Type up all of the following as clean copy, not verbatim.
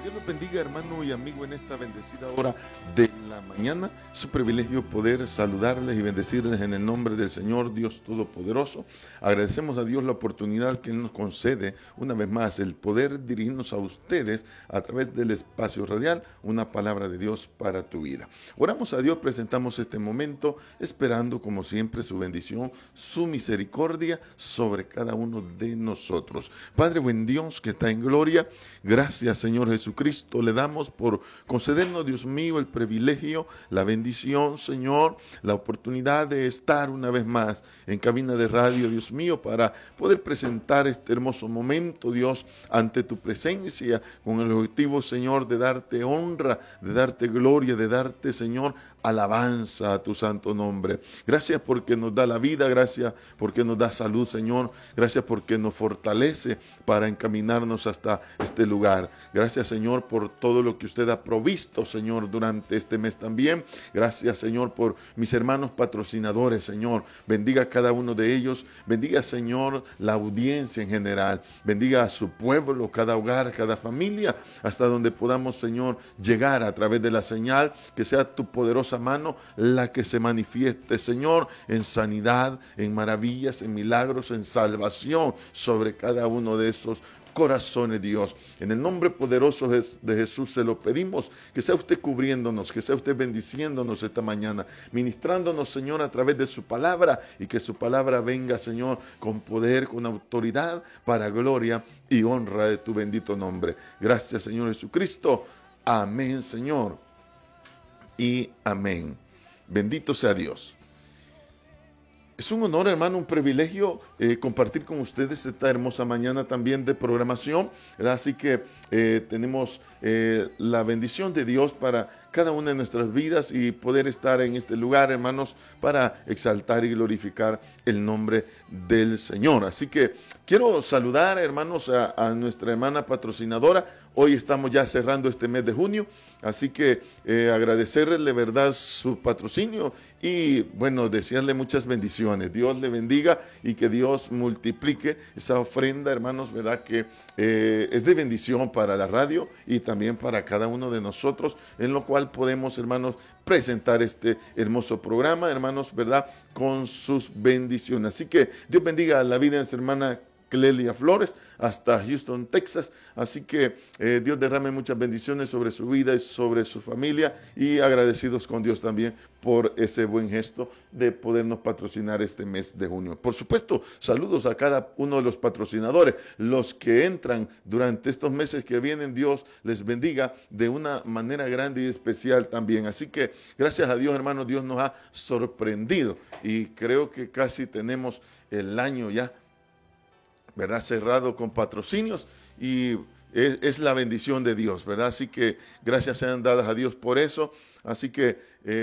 Dios los bendiga, hermano y amigo, en esta bendecida hora de la mañana. Es un privilegio poder saludarles y bendecirles en el nombre del Señor Dios Todopoderoso. Agradecemos a Dios la oportunidad que Él nos concede una vez más, el poder dirigirnos a ustedes a través del espacio radial, una palabra de Dios para tu vida. Oramos a Dios, presentamos este momento, esperando como siempre su bendición, su misericordia sobre cada uno de nosotros. Padre buen Dios que está en gloria, gracias Señor Jesucristo, le damos por concedernos, Dios mío, el privilegio, la bendición, Señor, la oportunidad de estar una vez más en cabina de radio, Dios mío, para poder presentar este hermoso momento, Dios, ante tu presencia, con el objetivo, Señor, de darte honra, de darte gloria, de darte, Señor, alabanza a tu santo nombre. Gracias porque nos da la vida, gracias porque nos da salud, Señor. Gracias porque nos fortalece para encaminarnos hasta este lugar. Gracias, Señor, por todo lo que usted ha provisto, Señor, durante este mes también. Gracias, Señor, por mis hermanos patrocinadores, Señor. Bendiga a cada uno de ellos. Bendiga, Señor, la audiencia en general. Bendiga a su pueblo, cada hogar, cada familia, hasta donde podamos, Señor, llegar a través de la señal, que sea tu poderosa mano la que se manifieste, Señor, en sanidad, en maravillas, en milagros, en salvación sobre cada uno de esos corazones, Dios. En el nombre poderoso de Jesús se lo pedimos, que sea usted cubriéndonos, que sea usted bendiciéndonos esta mañana, ministrándonos, Señor, a través de su palabra, y que su palabra venga, Señor, con poder, con autoridad, para gloria y honra de tu bendito nombre. Gracias, Señor Jesucristo. Amén, Señor. Y amén. Bendito sea Dios. Es un honor, hermano, un privilegio compartir con ustedes esta hermosa mañana también de programación, ¿verdad? Así que tenemos la bendición de Dios para cada una de nuestras vidas y poder estar en este lugar, hermanos, para exaltar y glorificar el nombre del Señor. Así que quiero saludar, hermanos, a nuestra hermana patrocinadora. Hoy estamos ya cerrando este mes de junio, así que agradecerle de verdad su patrocinio y, bueno, desearle muchas bendiciones. Dios le bendiga y que Dios multiplique esa ofrenda, hermanos, ¿verdad? Que es de bendición para la radio y también para cada uno de nosotros, en lo cual podemos, hermanos, presentar este hermoso programa, hermanos, ¿verdad? Con sus bendiciones. Así que Dios bendiga la vida de nuestra hermana Clelia Flores, hasta Houston, Texas. Así que Dios derrame muchas bendiciones sobre su vida y sobre su familia, y agradecidos con Dios también por ese buen gesto de podernos patrocinar este mes de junio. Por supuesto, saludos a cada uno de los patrocinadores, los que entran durante estos meses que vienen. Dios les bendiga de una manera grande y especial también. Así que gracias a Dios, hermanos, Dios nos ha sorprendido y creo que casi tenemos el año ya, ¿verdad?, cerrado con patrocinios, y es la bendición de Dios, ¿verdad? Así que gracias sean dadas a Dios por eso. Así que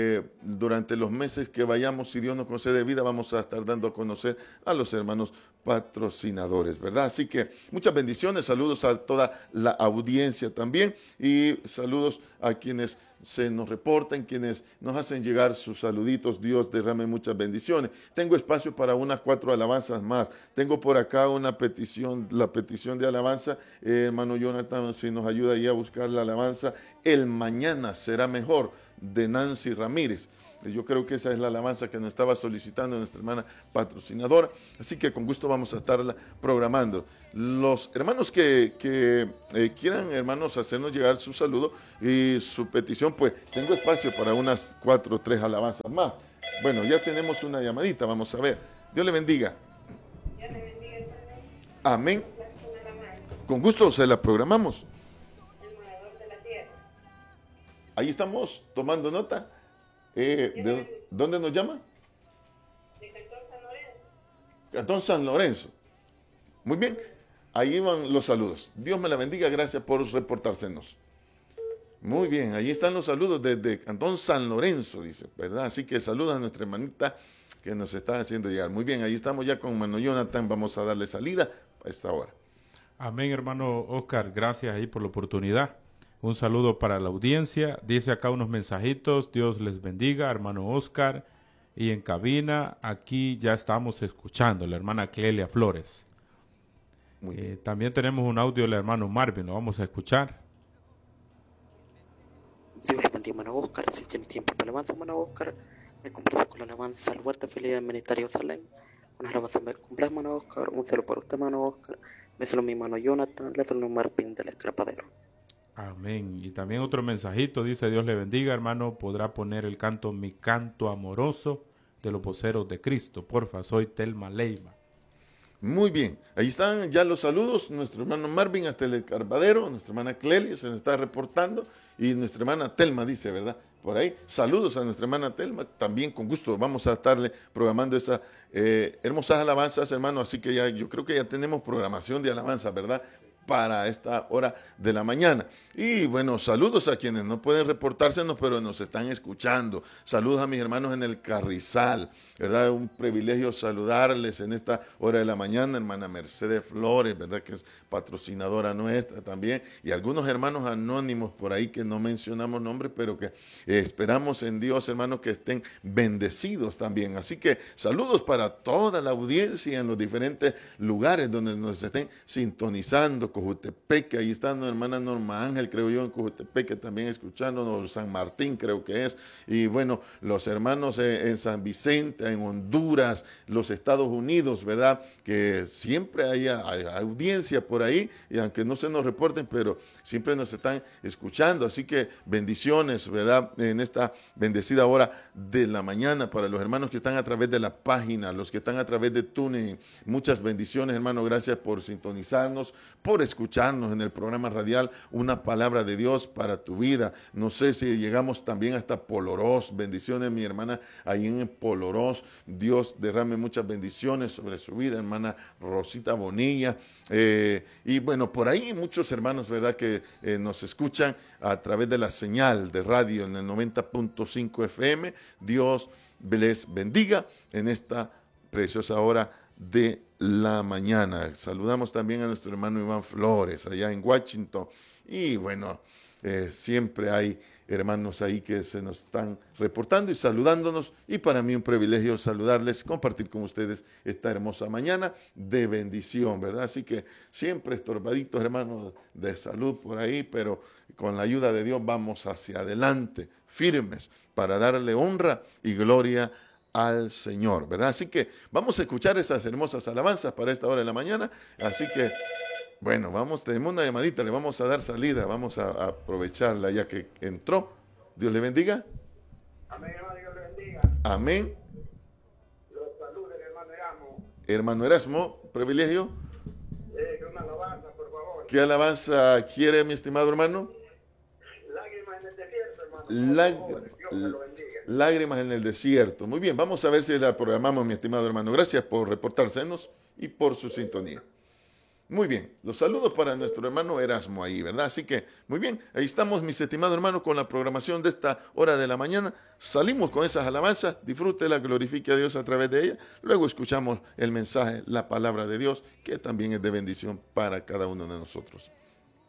durante los meses que vayamos, si Dios nos concede vida, vamos a estar dando a conocer a los hermanos patrocinadores, ¿verdad? Así que muchas bendiciones, saludos a toda la audiencia también, y saludos a quienes se nos reportan, quienes nos hacen llegar sus saluditos. Dios derrame muchas bendiciones. Tengo espacio para unas 4 alabanzas más. Tengo por acá una petición, la petición de alabanza. Hermano Jonathan, si nos ayuda ahí a buscar la alabanza, El mañana será mejor, de Nancy Ramírez. Yo creo que esa es la alabanza que nos estaba solicitando nuestra hermana patrocinadora. Así que con gusto vamos a estarla programando. Los hermanos que quieran, hermanos, hacernos llegar su saludo y su petición, pues tengo espacio para unas 4 o 3 alabanzas más. Bueno, ya tenemos una llamadita, vamos a ver. Dios le bendiga. Dios le bendiga. Amén. Con gusto se la programamos. El morador de la tierra. Ahí estamos tomando nota. ¿De dónde nos llama? De Cantón San Lorenzo. Cantón San Lorenzo. Muy bien, ahí van los saludos. Dios me la bendiga, gracias por reportársenos. Muy bien, ahí están los saludos desde Cantón San Lorenzo, dice, ¿verdad? Así que saluda a nuestra hermanita que nos está haciendo llegar. Muy bien, ahí estamos ya con hermano Jonathan, vamos a darle salida a esta hora. Amén, hermano Oscar, gracias ahí por la oportunidad. Un saludo para la audiencia. Dice acá unos mensajitos. Dios les bendiga, hermano Oscar. Y en cabina, aquí ya estamos escuchando la hermana Clelia Flores. También tenemos un audio del hermano Marvin. Lo vamos a escuchar. bendiga, hermano Oscar. Si tienes tiempo para alabanza, hermano Oscar, me complace con la alabanza al Huerta Feliz del Ministerio Salem. Con la alabanza me complace, hermano Oscar. Un saludo para usted, hermano Oscar. Me saludo mi hermano Jonathan. Le saludo Marpín del Escrapadero. Amén. Y también otro mensajito, dice: Dios le bendiga, hermano. Podrá poner el canto Mi Canto Amoroso de los Voceros de Cristo. Porfa, soy Telma Leiva. Muy bien, ahí están ya los saludos. Nuestro hermano Marvin hasta el Escrapadero, nuestra hermana Clelia se nos está reportando y nuestra hermana Telma dice, ¿verdad? Por ahí, saludos a nuestra hermana Telma, también con gusto vamos a estarle programando esas hermosas alabanzas, hermano, así que ya yo creo que ya tenemos programación de alabanza, ¿verdad? Para esta hora de la mañana. Y bueno, saludos a quienes no pueden reportársenos, pero nos están escuchando. Saludos a mis hermanos en el Carrizal, ¿verdad? Un privilegio saludarles en esta hora de la mañana, hermana Mercedes Flores, ¿verdad? Que es patrocinadora nuestra también, y algunos hermanos anónimos por ahí que no mencionamos nombres, pero que esperamos en Dios, hermanos, que estén bendecidos también. Así que saludos para toda la audiencia en los diferentes lugares donde nos estén sintonizando. Cojutepeque, ahí está nuestra hermana Norma Ángel, creo yo, en Cojutepeque también escuchándonos, San Martín creo que es, y bueno, los hermanos en San Vicente, en Honduras, los Estados Unidos, ¿verdad? Que siempre hay audiencia por ahí, y aunque no se nos reporten, pero siempre nos están escuchando, así que bendiciones, ¿verdad? En esta bendecida hora de la mañana para los hermanos que están a través de la página, los que están a través de TuneIn, muchas bendiciones, hermano, gracias por sintonizarnos, por escucharnos en el programa radial Una Palabra de Dios para tu vida. No sé si llegamos también hasta Polorós. Bendiciones, mi hermana, ahí en Polorós. Dios derrame muchas bendiciones sobre su vida, hermana Rosita Bonilla. Y bueno, por ahí muchos hermanos, ¿verdad?, que nos escuchan a través de la señal de radio en el 90.5 FM. Dios les bendiga en esta preciosa hora de la mañana. Saludamos también a nuestro hermano Iván Flores allá en Washington, y bueno, siempre hay hermanos ahí que se nos están reportando y saludándonos, y para mí un privilegio saludarles, compartir con ustedes esta hermosa mañana de bendición, ¿verdad? Así que siempre estorbaditos, hermanos, de salud por ahí, pero con la ayuda de Dios vamos hacia adelante, firmes, para darle honra y gloria al Señor, ¿verdad? Así que vamos a escuchar esas hermosas alabanzas para esta hora de la mañana. Así que, bueno, tenemos una llamadita, le vamos a dar salida, vamos a aprovecharla ya que entró. Dios le bendiga. Amén, hermano, Dios le bendiga. Amén. Los saludos, hermano Erasmo. Hermano Erasmo, privilegio. Una alabanza, por favor. ¿Qué alabanza quiere, mi estimado hermano? Lágrimas en el desierto, hermano. Dios me lo bendiga. Lágrimas en el desierto. Muy bien, vamos a ver si la programamos, mi estimado hermano. Gracias por reportársenos y por su sintonía. Muy bien, los saludos para nuestro hermano Erasmo ahí, ¿verdad? Así que, muy bien, ahí estamos, mis estimados hermanos, con la programación de esta hora de la mañana. Salimos con esas alabanzas, disfrútela, glorifique a Dios a través de ella. Luego escuchamos el mensaje, la palabra de Dios, que también es de bendición para cada uno de nosotros.